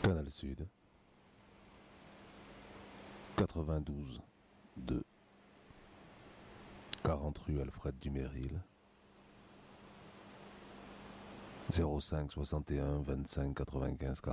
Canal Sud, 92-2, 40 rue Alfred Duméril, 05 61 25 95 40.